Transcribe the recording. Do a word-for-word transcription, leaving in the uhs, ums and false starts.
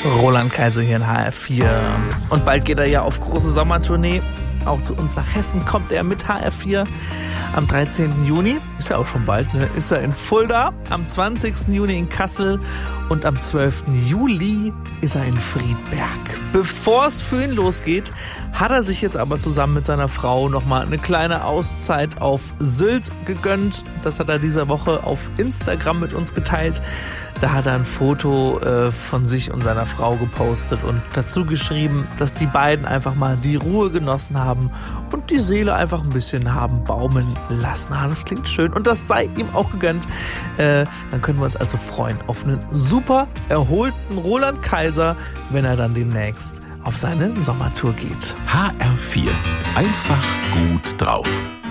Roland Kaiser hier in H R vier. Und bald geht er ja auf große Sommertournee. Auch zu uns nach Hessen kommt er mit H R vier. Am dreizehnten Juni, ist ja auch schon bald, ne, ist er in Fulda. Am zwanzigsten Juni in Kassel. Und am zwölften Juli ist er in Friedberg. Bevor es für ihn losgeht, hat er sich jetzt aber zusammen mit seiner Frau nochmal eine kleine Auszeit auf Sylt gegönnt. Das hat er diese Woche auf Instagram mit uns geteilt. Da hat er ein Foto äh, von sich und seiner Frau gepostet und dazu geschrieben, dass die beiden einfach mal die Ruhe genossen haben und die Seele einfach ein bisschen haben baumeln lassen. Ah, das klingt schön und das sei ihm auch gegönnt. Äh, dann können wir uns also freuen auf einen super erholten Roland Kaiser, wenn er dann demnächst auf seine Sommertour geht. H R vier. Einfach gut drauf.